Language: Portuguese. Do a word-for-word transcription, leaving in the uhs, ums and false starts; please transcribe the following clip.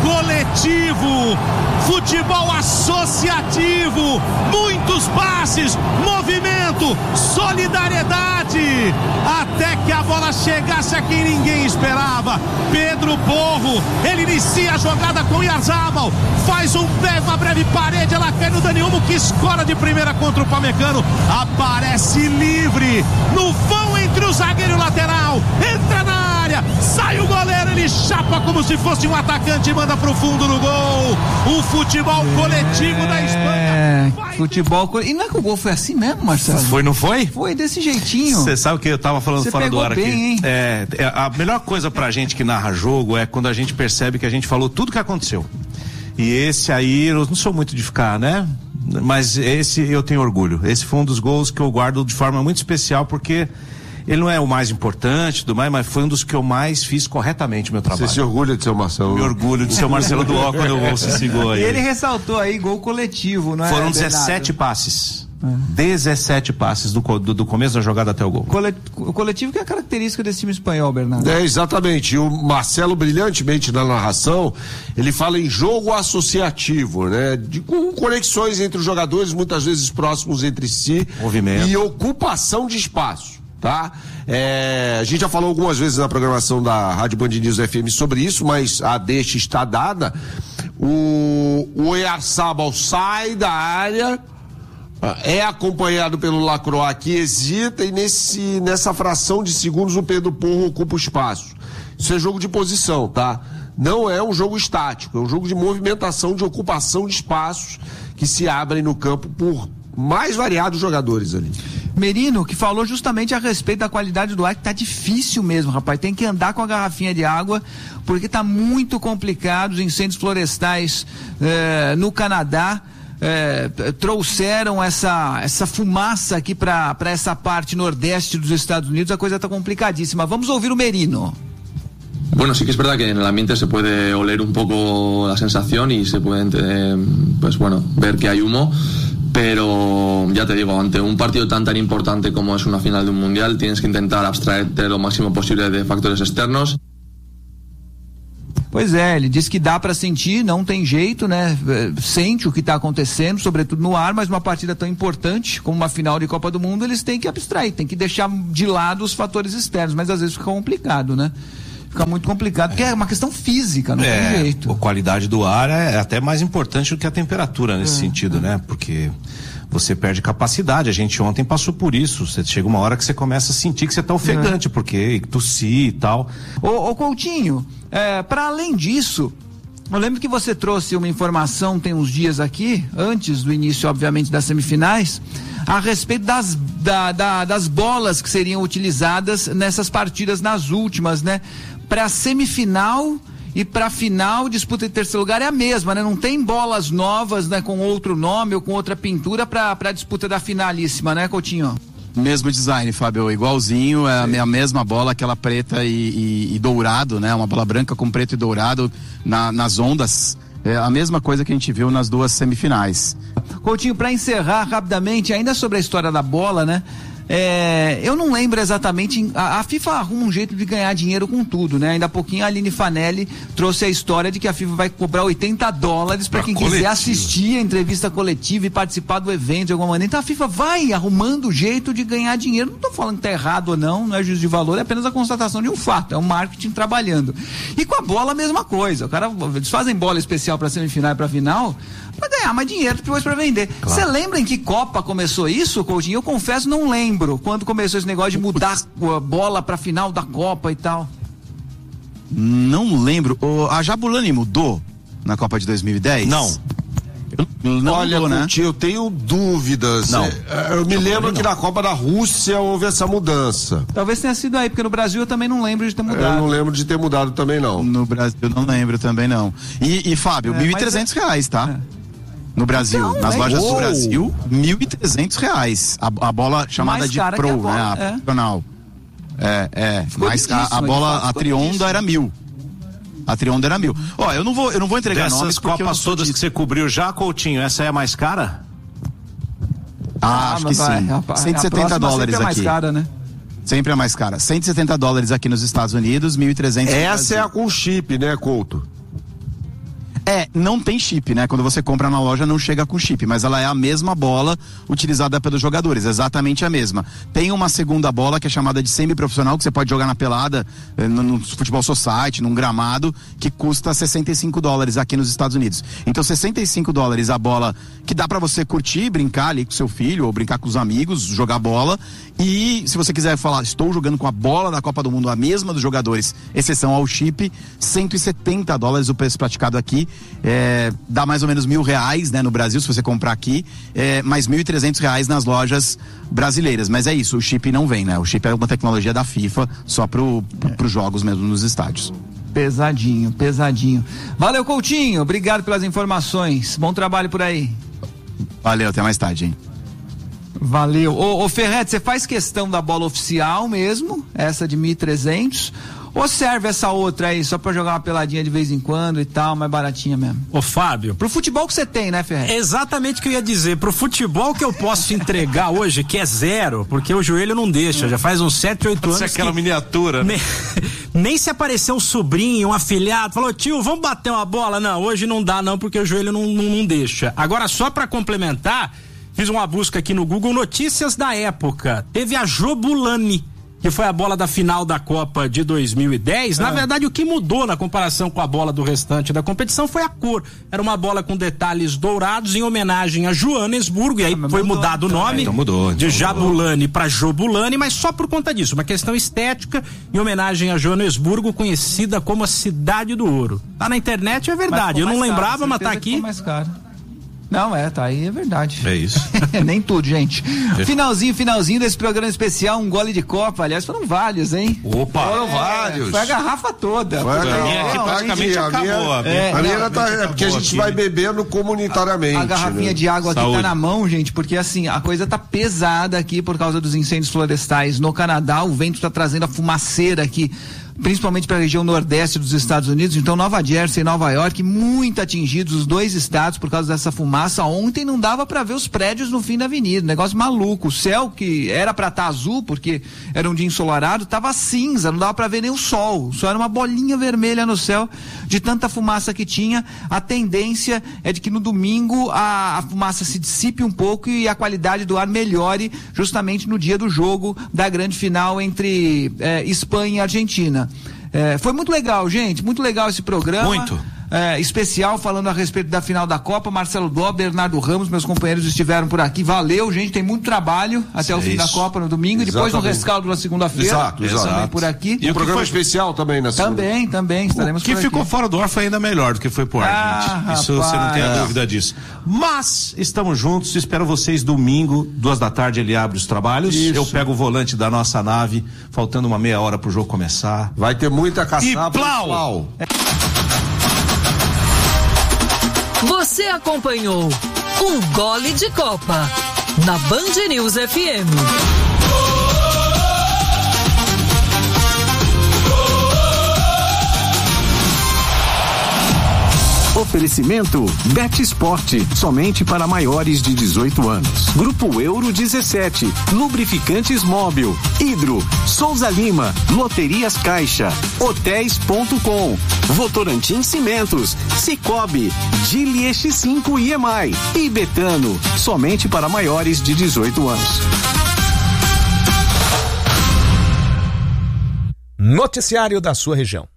coletivo, futebol associativo, muitos passes, movimento, solidariedade, até que a bola chegasse a quem ninguém esperava. Pedro Porro, ele inicia a jogada com Oyarzabal, faz um breve, uma breve parede, ela cai no Dani Olmo, que escora de primeira contra o Pamecano, aparece livre no vão entre o zagueiro e o lateral, entra na área, sai o goleiro, ele chapa como se fosse um atacante e manda pro fundo do gol. O futebol coletivo é... da Espanha. Vai futebol ter... E não é que o gol foi assim mesmo, Marcelo? Foi, não foi? Foi desse jeitinho. Você sabe que eu tava falando Cê fora do ar bem, aqui. Hein? É, é, a melhor coisa pra gente que narra jogo é quando a gente percebe que a gente falou tudo que aconteceu. E esse aí, eu não sou muito de ficar, né? Mas esse eu tenho orgulho. Esse foi um dos gols que eu guardo de forma muito especial, porque ele não é o mais importante, do mais, mas foi um dos que eu mais fiz corretamente o meu trabalho. Você se orgulha de ser o Marcelo? Me orgulho de ser o Marcelo do O quando eu vou se segurou aí. E ele ressaltou aí gol coletivo, não é? Foram dezessete passes. dezessete passes do, do, do começo da jogada até o gol. O coletivo que é a característica desse time espanhol, Bernardo. É, exatamente. E o Marcelo, brilhantemente na narração, ele fala em jogo associativo, né? De, com conexões entre os jogadores, muitas vezes próximos entre si. Movimento. E ocupação de espaço. Tá? É, a gente já falou algumas vezes na programação da Rádio Band News F M sobre isso, mas a deixa está dada. O, o Oyarzabal sai da área, é acompanhado pelo Lacroix, que hesita, e nesse, nessa fração de segundos o Pedro Porro ocupa o espaço. Isso é jogo de posição, tá? Não é um jogo estático, é um jogo de movimentação, de ocupação de espaços que se abrem no campo por mais variados jogadores ali. Merino, que falou justamente a respeito da qualidade do ar, que tá difícil mesmo, rapaz, tem que andar com a garrafinha de água, porque tá muito complicado. Os incêndios florestais eh, no Canadá eh, trouxeram essa, essa fumaça aqui para essa parte nordeste dos Estados Unidos, a coisa tá complicadíssima. Vamos ouvir o Merino. Bueno, sí que es verdad que en el ambiente se puede oler un poco la sensación y se puede, eh, pues bueno, ver que hay humo. Pero ya te digo, ante un partido tan tan importante como es una final de un mundial, tienes que intentar abstraerte lo máximo posible de factores externos. Pois é, ele diz que dá para sentir, não tem jeito, né? Sente o que está acontecendo, sobretudo no ar, mas uma partida tão importante como uma final de Copa do Mundo, eles têm que abstrair, têm que deixar de lado os fatores externos, mas às vezes fica complicado, né? Fica muito complicado, porque é uma questão física, não é, tem jeito. A qualidade do ar é até mais importante do que a temperatura nesse é, sentido, é. né? Porque você perde capacidade. A gente ontem passou por isso. Você chega uma hora que você começa a sentir que você tá ofegante, é. porque tossir e tal. Ô, ô Coutinho, é, para além disso, eu lembro que você trouxe uma informação tem uns dias aqui, antes do início, obviamente, das semifinais, a respeito das, da, da, das bolas que seriam utilizadas nessas partidas, nas últimas, né? Para semifinal e para final, disputa em terceiro lugar é a mesma, né? Não tem bolas novas, né? Com outro nome ou com outra pintura para a disputa da finalíssima, né, Coutinho? Mesmo design, Fábio, igualzinho, é a mesma bola, aquela preta e, e, e dourado, né? Uma bola branca com preto e dourado na, nas ondas. É a mesma coisa que a gente viu nas duas semifinais. Coutinho, para encerrar rapidamente, ainda sobre a história da bola, né? É, eu não lembro exatamente, a, a FIFA arruma um jeito de ganhar dinheiro com tudo, né? Ainda há pouquinho a Aline Fanelli trouxe a história de que a FIFA vai cobrar oitenta dólares para quem coletivo. quiser assistir a entrevista coletiva e participar do evento de alguma maneira. Então a FIFA vai arrumando jeito de ganhar dinheiro. Não estou falando que tá errado ou não, não é juízo de valor, é apenas a constatação de um fato, é um marketing trabalhando. E com a bola a mesma coisa, o cara, eles fazem bola especial para semifinal e para final para ganhar mais dinheiro depois para vender. Você claro. lembra em que Copa começou isso, Coutinho? Eu confesso, não lembro quando começou esse negócio de mudar a bola para final da Copa e tal. Não lembro. O, a Jabulani mudou na Copa de dois mil e dez? Não. Não Olha, mudou, né? Eu tenho dúvidas. Não. Eu me lembro que na Copa da Rússia houve essa mudança. Talvez tenha sido aí, porque no Brasil eu também não lembro de ter mudado. Eu não lembro de ter mudado também, não. No Brasil eu não lembro também, não. E, e Fábio, é, mil e trezentos é... reais, tá? É. No Brasil, então, nas é lojas oh. do Brasil, mil e trezentos reais. A, a bola chamada mais de Pro, a bola, né? A é. profissional. É, é. Mas a, a bola, a Trionda era mil. A Trionda era mil. Ó, eu não vou, eu não vou entregar Dessas nomes. Dessas Copas todas que você cobriu já, Coutinho, essa é a mais cara? Ah, ah acho que vai, sim. A, cento e setenta dólares aqui. É mais cara, né? Sempre é mais cara. cento e setenta dólares aqui nos Estados Unidos, mil e trezentos. Essa é a com chip, né, Couto? não tem chip, né? Quando você compra na loja não chega com chip, mas ela é a mesma bola utilizada pelos jogadores, exatamente a mesma. Tem uma segunda bola que é chamada de semi-profissional, que você pode jogar na pelada, no, no futebol society, num gramado, que custa sessenta e cinco dólares aqui nos Estados Unidos. Então sessenta e cinco dólares a bola que dá pra você curtir, brincar ali com seu filho, ou brincar com os amigos, jogar bola. E se você quiser falar, estou jogando com a bola da Copa do Mundo, a mesma dos jogadores, exceção ao chip, cento e setenta dólares o preço praticado aqui, é, dá mais ou menos mil reais, né, no Brasil, se você comprar aqui, é, mais mil e trezentos reais nas lojas brasileiras. Mas é isso, o chip não vem, né? O chip é uma tecnologia da FIFA, só pro, pro, pros jogos mesmo nos estádios. Pesadinho, pesadinho. Valeu, Coutinho, obrigado pelas informações. Bom trabalho por aí. Valeu, até mais tarde, hein? Valeu. Ô, ô Ferretti, você faz questão da bola oficial mesmo, essa de mil e trezentos, ou serve essa outra aí só pra jogar uma peladinha de vez em quando e tal, mais baratinha mesmo? Ô Fábio, pro futebol que você tem, né, Ferretti? Exatamente o que eu ia dizer, pro futebol que eu posso entregar hoje, que é zero, porque o joelho não deixa, já faz uns sete, oito anos. Isso é aquela miniatura, né? Nem, nem se aparecer um sobrinho, um afilhado, falou, tio, vamos bater uma bola? Não, hoje não dá não, porque o joelho não, não, não deixa. Agora, só pra complementar, fiz uma busca aqui no Google, notícias da época. Teve a Jobulani, que foi a bola da final da Copa de dois mil e dez. É. Na verdade, o que mudou na comparação com a bola do restante da competição foi a cor. Era uma bola com detalhes dourados em homenagem a Joanesburgo, e aí ah, foi mudou, mudado o nome então mudou, então de Jabulani para Jobulani, mas só por conta disso, uma questão estética em homenagem a Joanesburgo, conhecida como a Cidade do Ouro. Tá na internet, é verdade. Eu não lembrava, caro, mas tá aqui. Mais caro. Não, é, tá aí, é verdade. É isso. Nem tudo, gente. Finalzinho, finalzinho desse programa especial, um gole de Copa, aliás, foram vários, hein? Opa! Foram é, vários. Foi a garrafa toda. Foi a minha aqui praticamente a minha, acabou. A minha, é, a minha não, tá, é porque a gente aqui. vai bebendo comunitariamente. A, a garrafinha né? de água aqui Saúde. Tá na mão, gente, porque assim, a coisa tá pesada aqui por causa dos incêndios florestais no Canadá, o vento tá trazendo a fumaceira aqui, principalmente para a região nordeste dos Estados Unidos. Então Nova Jersey e Nova York muito atingidos, os dois estados, por causa dessa fumaça. Ontem não dava para ver os prédios no fim da avenida, negócio maluco. O céu que era para estar tá azul porque era um dia ensolarado, tava cinza, não dava para ver nem o sol, só era uma bolinha vermelha no céu de tanta fumaça que tinha. A tendência é de que no domingo a, a fumaça se dissipe um pouco e a qualidade do ar melhore justamente no dia do jogo da grande final entre eh, Espanha e Argentina. É, foi muito legal, gente, muito legal esse programa. Muito. É, especial falando a respeito da final da Copa. Marcelo Dó, Bernardo Ramos, meus companheiros estiveram por aqui. Valeu, gente, tem muito trabalho até é o fim isso. da Copa no domingo. Exatamente. E depois no rescaldo na segunda-feira. Exato, exato. Também por aqui. E o um programa foi... especial também na segunda. Também, também estaremos por aqui. O que ficou fora do ar foi ainda melhor do que foi pro ar, ah, gente. Isso rapaz. Você não tem a dúvida disso. Mas estamos juntos, espero vocês domingo, duas da tarde ele abre os trabalhos. Isso. Eu pego o volante da nossa nave, faltando uma meia hora pro jogo começar. Vai ter muita caçapa. E plau! plau. É. Você acompanhou um Gole de Copa na Band News F M. Oferecimento Bet Esporte, somente para maiores de dezoito anos. Grupo Euro dezessete, Lubrificantes Móbil, Hidro, Souza Lima, Loterias Caixa, Hotéis ponto com, Votorantim Cimentos, Cicobi, Gili X cinco I E M I e Betano, somente para maiores de dezoito anos. Noticiário da sua região.